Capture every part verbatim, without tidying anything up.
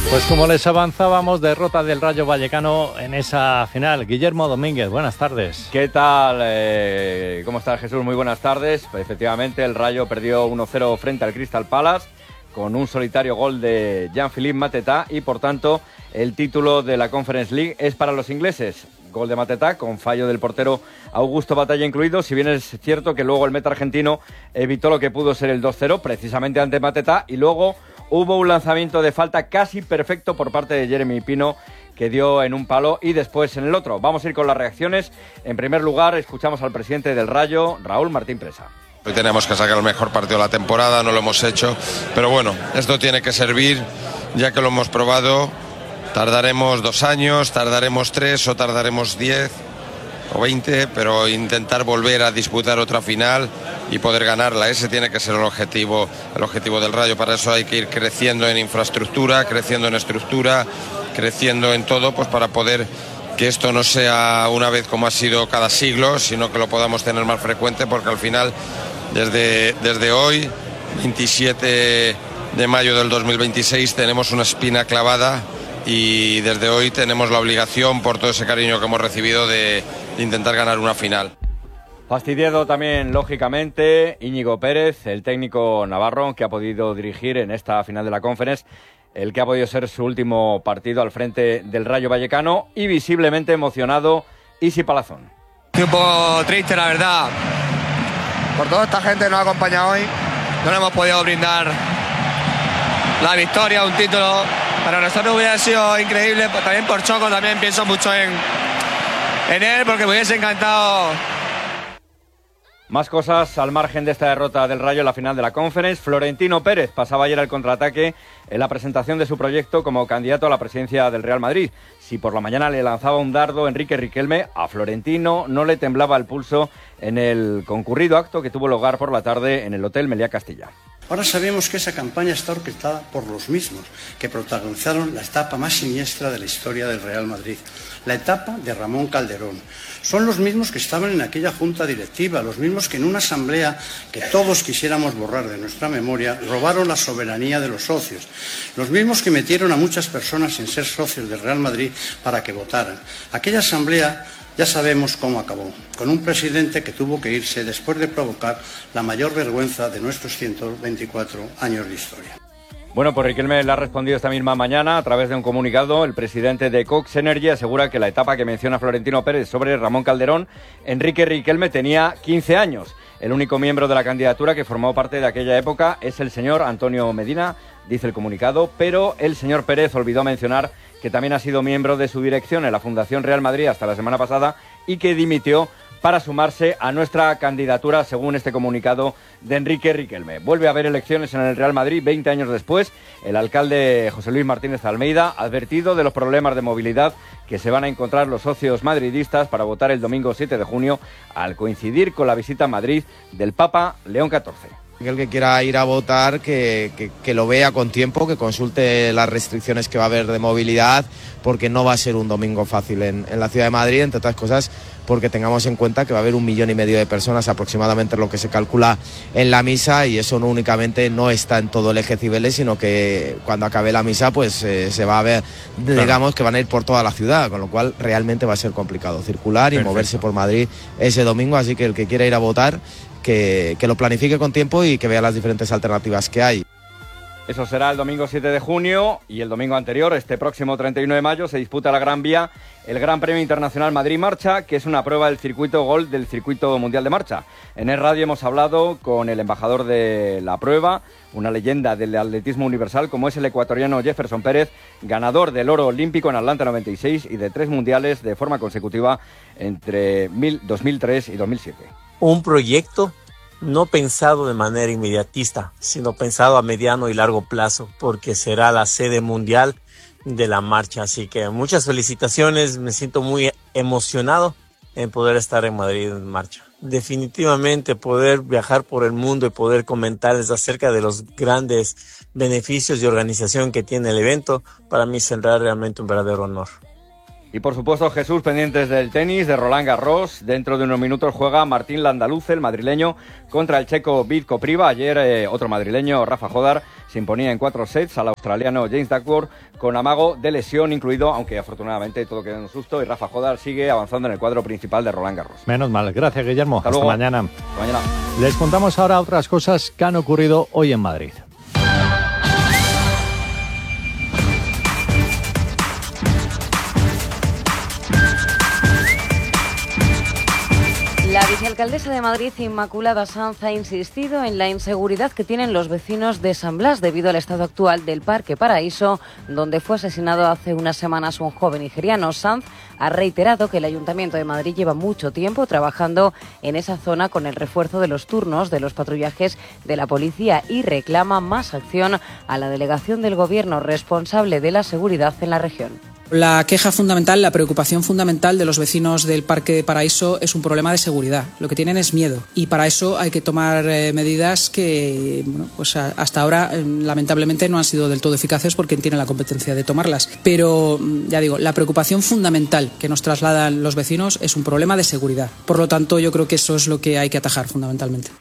Pues como les avanzábamos, derrota del Rayo Vallecano en esa final. Guillermo Domínguez, buenas tardes. ¿Qué tal? Eh, ¿Cómo estás, Jesús? Muy buenas tardes. Pues efectivamente, el Rayo perdió uno cero frente al Crystal Palace con un solitario gol de Jean-Philippe Mateta y, por tanto, el título de la Conference League es para los ingleses. Gol de Mateta con fallo del portero Augusto Batalla incluido, si bien es cierto que luego el meta argentino evitó lo que pudo ser el dos cero precisamente ante Mateta, y luego hubo un lanzamiento de falta casi perfecto por parte de Jeremy Pino, que dio en un palo y después en el otro. Vamos a ir con las reacciones. En primer lugar, escuchamos al presidente del Rayo, Raúl Martín Presa. Hoy tenemos que sacar el mejor partido de la temporada, no lo hemos hecho, pero bueno, esto tiene que servir, ya que lo hemos probado. Tardaremos dos años, tardaremos tres o tardaremos diez o veinte, pero intentar volver a disputar otra final y poder ganarla, ese tiene que ser el objetivo, el objetivo del Rayo. Para eso hay que ir creciendo en infraestructura, creciendo en estructura, creciendo en todo, pues para poder que esto no sea una vez como ha sido cada siglo, sino que lo podamos tener más frecuente, porque al final, desde, desde hoy, veintisiete de mayo del dos mil veintiséis, tenemos una espina clavada y desde hoy tenemos la obligación, por todo ese cariño que hemos recibido, de, de intentar ganar una final. Fastidiado también, lógicamente, Íñigo Pérez, el técnico navarro que ha podido dirigir en esta final de la Conference, el que ha podido ser su último partido al frente del Rayo Vallecano, y visiblemente emocionado Isi Palazón. Estoy un poco triste, la verdad, por toda esta gente que nos ha acompañado hoy. No le hemos podido brindar la victoria, un título. Para nosotros hubiera sido increíble, también por Choco, también pienso mucho en, en él, porque me hubiese encantado. Más cosas al margen de esta derrota del Rayo en la final de la Conference. Florentino Pérez pasaba ayer al contraataque en la presentación de su proyecto como candidato a la presidencia del Real Madrid. Si por la mañana le lanzaba un dardo Enrique Riquelme, a Florentino no le temblaba el pulso en el concurrido acto que tuvo lugar por la tarde en el Hotel Meliá Castilla. Ahora sabemos que esa campaña está orquestada por los mismos que protagonizaron la etapa más siniestra de la historia del Real Madrid, la etapa de Ramón Calderón. Son los mismos que estaban en aquella junta directiva, los mismos que en una asamblea que todos quisiéramos borrar de nuestra memoria, robaron la soberanía de los socios, los mismos que metieron a muchas personas sin ser socios del Real Madrid para que votaran. Aquella asamblea ya sabemos cómo acabó, con un presidente que tuvo que irse después de provocar la mayor vergüenza de nuestros ciento veinticuatro años de historia. Bueno, pues Riquelme le ha respondido esta misma mañana a través de un comunicado. El presidente de Cox Energy asegura que la etapa que menciona Florentino Pérez sobre Ramón Calderón, Enrique Riquelme tenía quince años. El único miembro de la candidatura que formó parte de aquella época es el señor Antonio Medina, dice el comunicado, pero el señor Pérez olvidó mencionar que también ha sido miembro de su dirección en la Fundación Real Madrid hasta la semana pasada y que dimitió para sumarse a nuestra candidatura, según este comunicado de Enrique Riquelme. Vuelve a haber elecciones en el Real Madrid veinte años después. El alcalde José Luis Martínez Almeida ha advertido de los problemas de movilidad que se van a encontrar los socios madridistas para votar el domingo siete de junio, al coincidir con la visita a Madrid del Papa León catorce. El que quiera ir a votar, que, que, que lo vea con tiempo, que consulte las restricciones que va a haber de movilidad, porque no va a ser un domingo fácil en, en la ciudad de Madrid, entre otras cosas porque tengamos en cuenta que va a haber un millón y medio de personas aproximadamente, lo que se calcula en la misa, y eso no únicamente no está en todo el eje Cibeles, sino que cuando acabe la misa pues eh, se va a ver, claro, digamos que van a ir por toda la ciudad, con lo cual realmente va a ser complicado circular y Perfecto. moverse por Madrid ese domingo, así que el que quiera ir a votar, que, que lo planifique con tiempo y que vea las diferentes alternativas que hay. Eso será el domingo siete de junio, y el domingo anterior, este próximo treinta y uno de mayo, se disputa la Gran Vía, el Gran Premio Internacional Madrid Marcha, que es una prueba del circuito Gol del Circuito Mundial de Marcha. En el radio hemos hablado con el embajador de la prueba, una leyenda del atletismo universal, como es el ecuatoriano Jefferson Pérez, ganador del oro olímpico en Atlanta noventa y seis y de tres mundiales de forma consecutiva entre dos mil tres y dos mil siete. Un proyecto no pensado de manera inmediatista, sino pensado a mediano y largo plazo, porque será la sede mundial de la marcha. Así que muchas felicitaciones, me siento muy emocionado en poder estar en Madrid en marcha. Definitivamente poder viajar por el mundo y poder comentarles acerca de los grandes beneficios y organización que tiene el evento, para mí será realmente un verdadero honor. Y por supuesto, Jesús, pendientes del tenis, de Roland Garros. Dentro de unos minutos juega Martín Landaluce, el madrileño, contra el checo Vít Kopriva. Ayer eh, otro madrileño, Rafa Jodar, se imponía en cuatro sets al australiano James Duckworth con amago de lesión incluido, aunque afortunadamente todo quedó en un susto y Rafa Jodar sigue avanzando en el cuadro principal de Roland Garros. Menos mal. Gracias, Guillermo. Hasta, Hasta luego. mañana. Hasta mañana. Les contamos ahora otras cosas que han ocurrido hoy en Madrid. La vicealcaldesa de Madrid, Inmaculada Sanz, ha insistido en la inseguridad que tienen los vecinos de San Blas debido al estado actual del Parque Paraíso, donde fue asesinado hace unas semanas un joven nigeriano. Sanz ha reiterado que el Ayuntamiento de Madrid lleva mucho tiempo trabajando en esa zona con el refuerzo de los turnos de los patrullajes de la policía y reclama más acción a la delegación del Gobierno responsable de la seguridad en la región. La queja fundamental, la preocupación fundamental de los vecinos del Parque Paraíso es un problema de seguridad. Lo que tienen es miedo y para eso hay que tomar eh, medidas que bueno, pues a, hasta ahora eh, lamentablemente no han sido del todo eficaces porque tienen la competencia de tomarlas. Pero ya digo, la preocupación fundamental que nos trasladan los vecinos es un problema de seguridad. Por lo tanto, yo creo que eso es lo que hay que atajar fundamentalmente.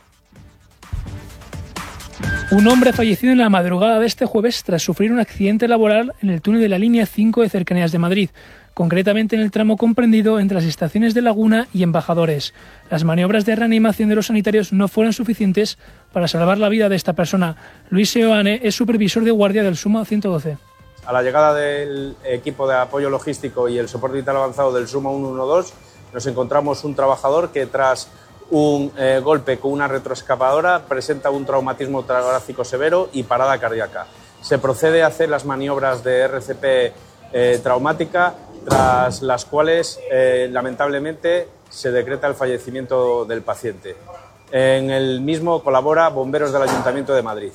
Un hombre ha fallecido en la madrugada de este jueves tras sufrir un accidente laboral en el túnel de la línea cinco de Cercanías de Madrid, concretamente en el tramo comprendido entre las estaciones de Laguna y Embajadores. Las maniobras de reanimación de los sanitarios no fueron suficientes para salvar la vida de esta persona. Luis Seoane es supervisor de guardia del SUMA ciento doce. A la llegada del equipo de apoyo logístico y el soporte vital avanzado del SUMA ciento doce, nos encontramos un trabajador que tras un eh, golpe con una retroexcavadora presenta un traumatismo torácico severo y parada cardíaca. Se procede a hacer las maniobras de R C P eh, traumática, tras las cuales eh, lamentablemente se decreta el fallecimiento del paciente. En el mismo colabora Bomberos del Ayuntamiento de Madrid.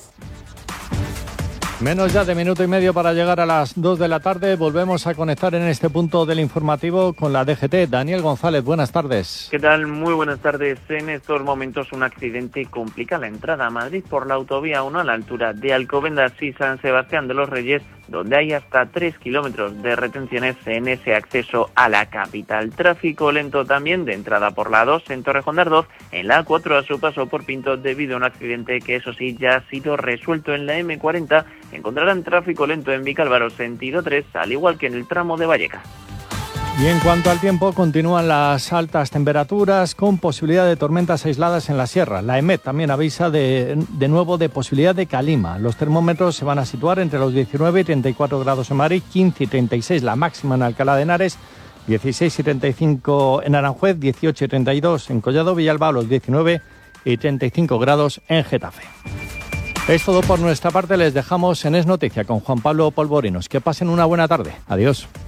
Menos ya de minuto y medio para llegar a las dos de la tarde. Volvemos a conectar en este punto del informativo con la D G T. Daniel González, buenas tardes. ¿Qué tal? Muy buenas tardes. En estos momentos un accidente complica la entrada a Madrid por la autovía uno a la altura de Alcobendas y San Sebastián de los Reyes, donde hay hasta tres kilómetros de retenciones en ese acceso a la capital. Tráfico lento también de entrada por la dos en Torrejón de Ardoz, en la A cuatro a su paso por Pinto debido a un accidente que eso sí ya ha sido resuelto en la eme cuarenta. Encontrarán tráfico lento en Vicálvaro sentido tres, al igual que en el tramo de Vallecas. Y en cuanto al tiempo, continúan las altas temperaturas con posibilidad de tormentas aisladas en la sierra. La EMET también avisa de, de nuevo de posibilidad de calima. Los termómetros se van a situar entre los diecinueve y treinta y cuatro grados en Madrid, quince y treinta y seis la máxima en Alcalá de Henares, dieciséis y treinta y cinco en Aranjuez, dieciocho y treinta y dos en Collado Villalba, los diecinueve y treinta y cinco grados en Getafe. Es todo por nuestra parte, les dejamos en Es Noticia con Juan Pablo Polvorinos. Que pasen una buena tarde. Adiós.